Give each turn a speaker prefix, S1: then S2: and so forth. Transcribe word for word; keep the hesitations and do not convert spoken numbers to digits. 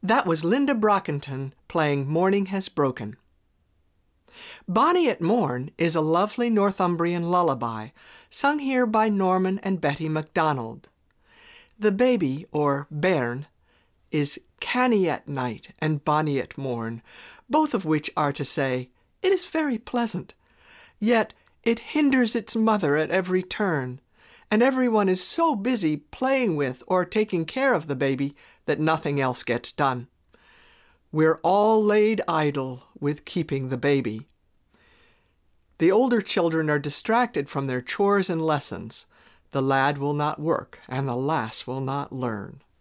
S1: That was Linda Brockington playing Morning Has Broken. Bonnie at Morn is a lovely Northumbrian lullaby, sung here by Norman and Betty MacDonald. The baby, or bairn, is canny at night and bonny at morn, both of which are to say, it is very pleasant. Yet it hinders its mother at every turn, and everyone is so busy playing with or taking care of the baby that nothing else gets done. We're all laid idle with keeping the baby. The older children are distracted from their chores and lessons. The lad will not work, and the lass will not learn.